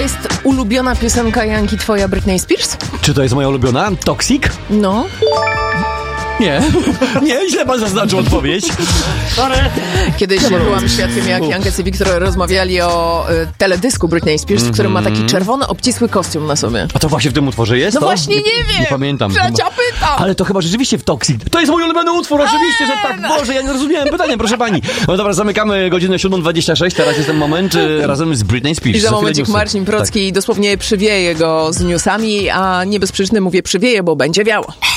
Jest ulubiona piosenka Janki twoja Britney Spears? Czy to jest moja ulubiona? Toxic? No. Nie. Nie, źle pan zaznaczył odpowiedź. Kiedyś byłam świadkiem, jak Janka i Wiktor rozmawiali o teledysku Britney Spears, w którym ma taki czerwony, obcisły kostium na sobie. A to właśnie w tym utworze jest? No to? właśnie nie wiem. Nie pamiętam. Trzecia pytam. Ale to chyba rzeczywiście w Toxic. To jest mój ulubiony utwór, oczywiście, że tak. Boże, ja nie zrozumiałem pytania, proszę pani. No dobra, zamykamy godzinę 7:26. Teraz jest ten moment razem z Britney Spears. I za momencik Marcin Procki dosłownie przywieje go z newsami, a nie bez przyczyny mówię przywieje, bo będzie wiało.